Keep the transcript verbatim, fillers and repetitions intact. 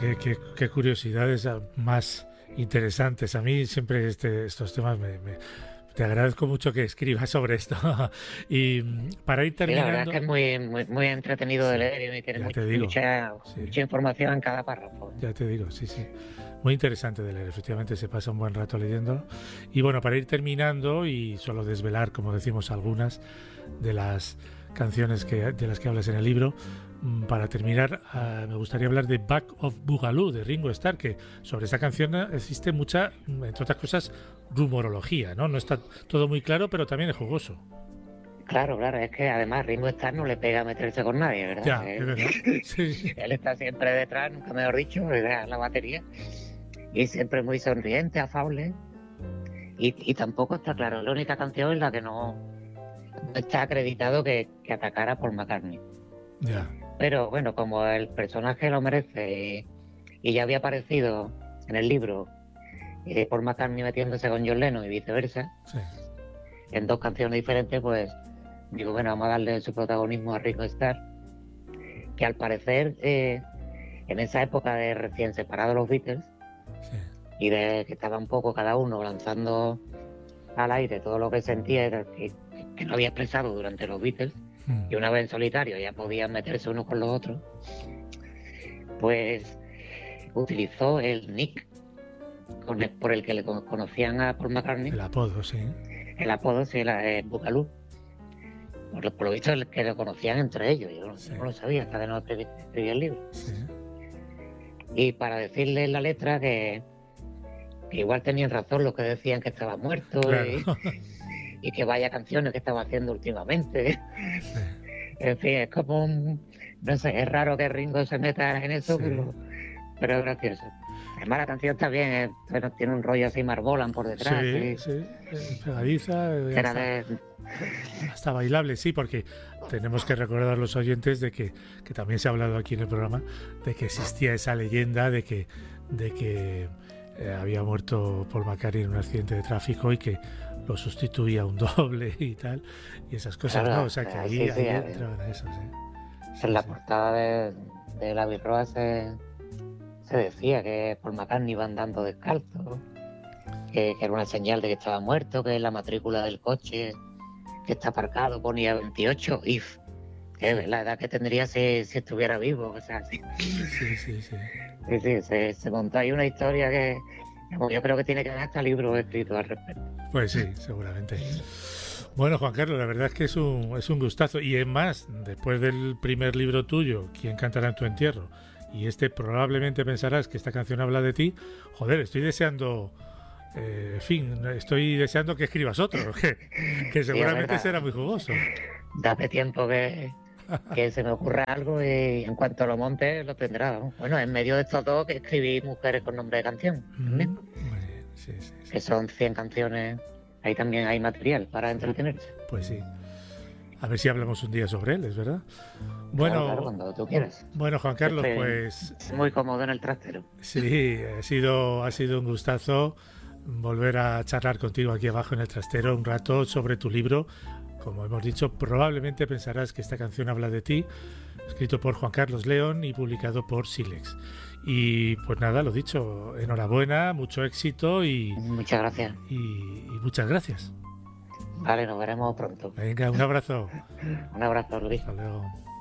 qué, qué, qué curiosidades más interesantes. A mí siempre este, estos temas me, me te agradezco mucho que escribas sobre esto. Y para ir Sí, la verdad es terminando, que es muy, muy, muy entretenido de sí, leer y tiene ya mucha, te digo, mucha, sí, mucha información en cada párrafo. ya te digo, sí, sí. Muy interesante de leer, efectivamente se pasa un buen rato leyéndolo. Y bueno, para ir terminando y solo desvelar, como decimos, algunas de las canciones que, de las que hablas en el libro, para terminar, uh, me gustaría hablar de Back of Boogaloo de Ringo Starr, que sobre esa canción existe mucha, entre otras cosas, rumorología, ¿no? No está todo muy claro, pero también es jugoso. Claro, claro, es que además Ringo Starr no le pega a meterse con nadie, ¿verdad? Ya, es Él, verdad. Sí. él está siempre detrás, nunca mejor dicho, de la batería, y siempre muy sonriente, afable, y, y tampoco está claro, es la única canción en la que no, no está acreditado que, que atacara a Paul McCartney. Ya. Pero bueno, como el personaje lo merece y, y ya había aparecido en el libro eh, Paul McCartney metiéndose con John Lennon y viceversa, Sí. en dos canciones diferentes, pues digo, bueno, vamos a darle su protagonismo a Ringo Starr, que al parecer eh, en esa época de recién separados los Beatles, Sí. y de que estaba un poco cada uno lanzando al aire todo lo que sentía que, que no había expresado durante los Beatles, mm. y una vez en solitario ya podían meterse unos con los otros, pues utilizó el nick con el, por el que le conocían a Paul McCartney. El apodo, sí. El apodo, sí, la eh, Boogaloo. Por, por lo visto, el que lo conocían entre ellos. Yo, sí. yo no lo sabía hasta que no escribí, escribí el libro. Sí. Y para decirle en la letra que, que igual tenían razón los que decían que estaba muerto, claro. y, y que vaya canciones que estaba haciendo últimamente. Sí. En fin, es como un... No sé, es raro que Ringo se meta en eso, sí. pero, pero es gracioso. Además la canción está bien, eh, bueno, tiene un rollo así Marbolan por detrás. Sí, sí, sí. pegadiza. Era hasta, de... hasta bailable, sí, porque tenemos que recordar a los oyentes de que, que también se ha hablado aquí en el programa, de que existía esa leyenda de que, de que eh, había muerto Paul McCartney en un accidente de tráfico y que lo sustituía un doble y tal, y esas cosas, claro, ¿no? O sea, que ahí, sí, sí, ahí eh, entraban a eso, sí. En la sí. portada de, de la Birroa se... se decía que Paul McCartney iba andando descalzo, que, que era una señal de que estaba muerto, que en la matrícula del coche que está aparcado ponía veintiocho if, que es la edad que tendría si, si estuviera vivo, o sea, así. Sí, sí, sí. Sí, sí, se, se montó ahí una historia que yo creo que tiene que haber hasta libros escritos al respecto. Pues sí, seguramente. Bueno, Juan Carlos, la verdad es que es un, es un gustazo. Y es más, después del primer libro tuyo, ¿Quién cantará en tu entierro? Y este probablemente pensarás que esta canción habla de ti. Joder, estoy deseando, eh, en fin, estoy deseando que escribas otro, que, que seguramente sí, será muy jugoso. Date tiempo que, que se me ocurra algo y en cuanto lo monte lo tendrás. Bueno, en medio de estos dos que escribí Mujeres con nombre de canción, mm, bien, sí, sí, sí. que son cien canciones, ahí también hay material para entretenerse. Pues sí. A ver si hablamos un día sobre él, ¿es verdad? Bueno, claro, claro, cuando tú quieras. Bueno, Juan Carlos, Estoy pues... muy cómodo en el trastero. Sí, ha sido, ha sido un gustazo volver a charlar contigo aquí abajo en el trastero un rato sobre tu libro. Como hemos dicho, probablemente pensarás que esta canción habla de ti, escrito por Juan Carlos León y publicado por Silex. Y pues nada, lo dicho, enhorabuena, mucho éxito y... Muchas gracias. Y, y muchas gracias. Vale, nos veremos pronto. Venga, un abrazo. Un abrazo, Luis. Hasta luego.